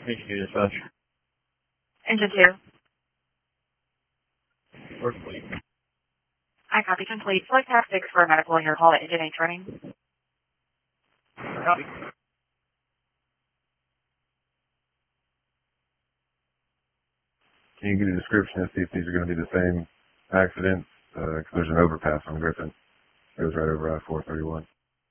Thank you, dispatch. Engine 2. Work, please. I copy complete. Select tab 6 for a medical in your call at Engine 8 training. Copy. Can you give a description and see if these are going to be the same accidents? Because there's an overpass on Griffin. It goes right over I-431.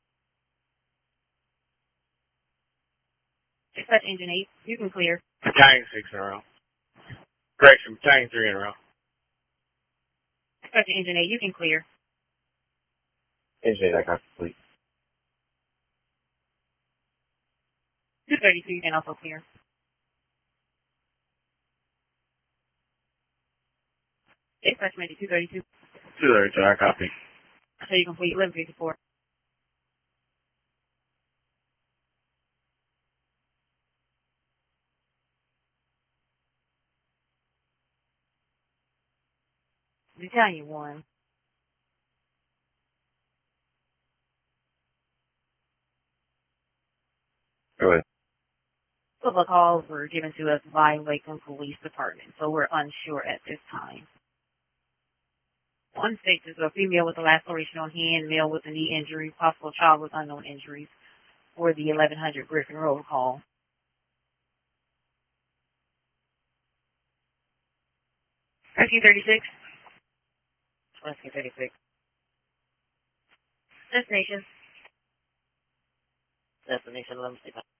Dispatch Engine 8. You can clear. Battalion 6 in a row. Correction, Battalion 3 in a row. Dispatch Engine 8. You can clear. Engine 8, I got complete. 232. You can also clear. Dispatch Medic 232. 232, I copy. So you complete 1154. Battalion 1. Go ahead. Couple of calls were given to us by Lakeland Police Department, so we're unsure at this time. One states is a female with a laceration on hand, male with a knee injury, possible child with unknown injuries for the 1100 Griffin Road call. 1936. 1936. Destination. Destination, let me see that.